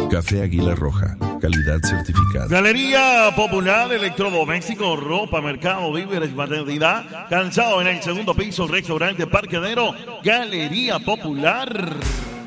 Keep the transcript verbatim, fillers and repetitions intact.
Café Águila Roja, calidad certificada. Galería Popular, electrodomésticos, ropa, mercado, víveres, maternidad. Calzado en el segundo piso, restaurante Parquedero. Galería Popular.